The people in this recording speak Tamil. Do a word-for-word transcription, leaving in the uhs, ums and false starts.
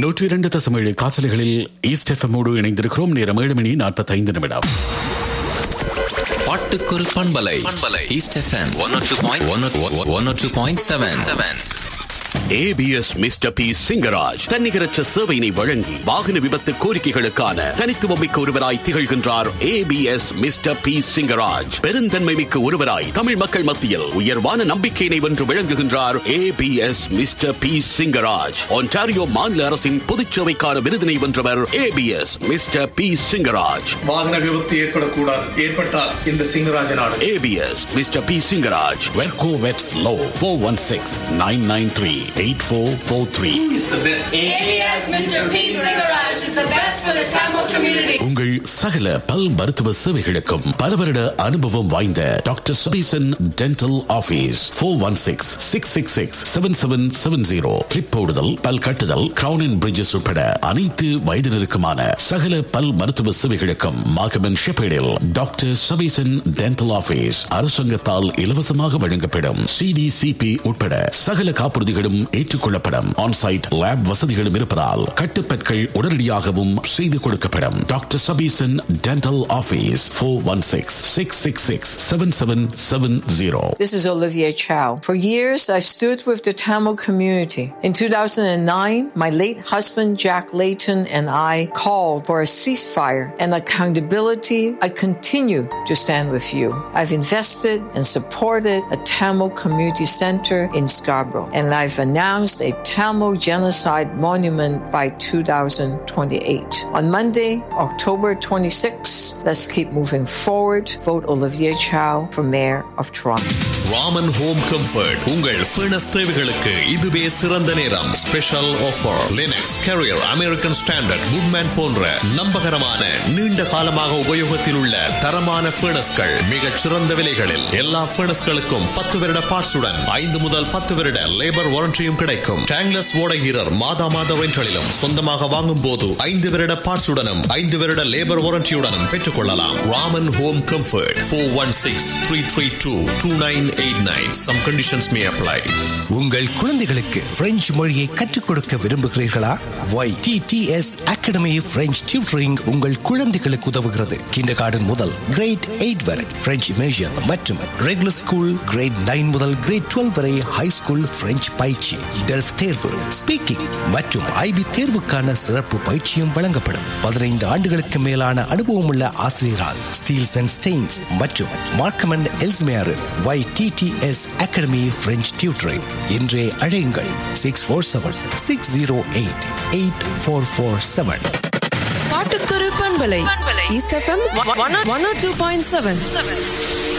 நூற்றி இரண்டு தசம் ஏழு காசல்களில் ஈஸ்ட் எஃப்எம்மோடு இணைந்திருக்கிறோம். நேரம் ஏழு மணி நாற்பத்தி ஐந்து நிமிடம். பாட்டுக்கொரு பண்பலை east FM one oh two point one oh two point seven seven. ABS mister B Singaraj தன்னிகரற்ற சேவையினை வழங்கி வாகன விபத்து கோரிக்கைகளுக்கான தனித்துவமிக்க ஒருவராய் திகழ்கின்றார். ஏபிஎஸ் மிஸ்டர் பி சிங்கராஜ் பெருந்தன்மை மிக்க ஒருவராய் தமிழ் மக்கள் மத்தியில் உயர்வான நம்பிக்கையினை வென்று விளங்குகின்றார். ABS mister B Singaraj Ontario மாநில அரசின் பொதுச்சேவைக்கான விருதினை வென்றவர். ABS mister B Singaraj. வாகன விபத்து ஏற்படக்கூடாது, ஏற்பட்டால் இந்த சிங்கராஜ் நாடு. ABS mister B Singaraj. வெர்கோ வெட்ஸ் low four one six nine nine three eight four four three. Who is the best? A B S Mister P Singaraj is the best for the Tamil community. உங்கள் சகல பல் மருத்துவ சேவைகளுக்கும் பல வருட அனுபவம் வாய்ந்த doctor Sabesan dental office four one six six six six seven seven seven zero. Clip போடுதல், பல் கட்டுதல், கிரவுன் அண்ட் பிரிட்ஜஸ் உட்பட அனைத்து வயதினருக்குமான சகல பல் மருத்துவ சேவைகளுக்கும் மாகமன் ஷெப்பேடில் டாக்டர் சபீசன் டென்டல் ஆபீஸ் அரசாங்கத்தால் இலவசமாக வழங்கப்படும் சிடிசிபி உட்பட சகல காப்புறுதிகளும் ஏற்றுக்கொள்ளப்படும். ஆன்சைட் லேப் வசதிகளும் இருப்பதால் கட்டுப்பற்கள் உடனடியாகவும் செய்து கொடுக்கப்படும். Doctor Sabesan dental office four one six six six six seven seven seven zero. This is Olivia Chow. For years, I've stood with the Tamil community. In two thousand nine, my late husband Jack Layton and I called for a ceasefire and accountability. I continue to stand with you. I've invested and supported a Tamil community center in Scarborough, and I've announced a Tamil genocide monument by two thousand twenty-eight. On Monday, October twenty-sixth, let's keep moving forward. Vote Olivia Chow for Mayor of Toronto. Raman home comfort உங்கள் ஃபர்னஸ் தேவைகளுக்கு இதுவே சிறந்த நேரம். Special offer. Linux, carrier, American standard, Goodman போன்ற நம்பகரமான நீண்ட காலமாக உபயோகத்தில் உள்ள தரமான ஃபர்னஸ்கள் மிகச் சிறந்த விலைகளில். எல்லா ஃபர்னஸ்களுக்கும் பத்து வருட பார்ட்ஸுடன் ஐந்து முதல் பத்து வருட லேபர் வாரண்டியும் கிடைக்கும். டேங்லஸ் ஓடகீரர் மாதா மாத ரெண்டலிலும் சொந்தமாக வாங்கும் போது ஐந்து வருட பார்ட்ஸுடனும் ஐந்து வருட லேபர் வாரண்டியுடனும் பெற்றுக் கொள்ளலாம். Raman home comfort four one six three three two two nine eight nine. Some conditions may apply. உங்கள் குழந்தைகளுக்கு பிரெஞ்சு மொழியை கற்றுக் கொடுக்க விரும்புகிறீர்களா? Y D D S academy French tutoring உங்கள் குழந்தைகளுக்கு உதவுகிறது. கிண்டர் கார்டன் முதல் கிரேட் எயிட் வரை பிரெஞ்சு இமேஷன் மற்றும் ரெகுலர் ஸ்கூல் கிரேட் நைன் முதல் கிரேட் டுவெல்வ் வரை ஹை ஸ்கூல் பிரெஞ்சு பயிற்சி, டெல்ஃப் தேர்வு, ஸ்பீக்கிங் மற்றும் ஐபி தேர்வுக்கான சிறப்பு பயிற்சியும் வழங்கப்படும். பதினைந்து ஆண்டுகளுக்கு மேலான அனுபவம் உள்ள ஆசிரியரால் ஸ்டீல்ஸ் அண்ட் ஸ்டெயின்ஸ் மற்றும் Markham and Ellesmere Y D D S academy French tutoring. இன்றே அழையுங்கள் six four seven six zero eight eight four four seven. பாட்டுக்கொரு பண்பலை east FM one oh two point seven.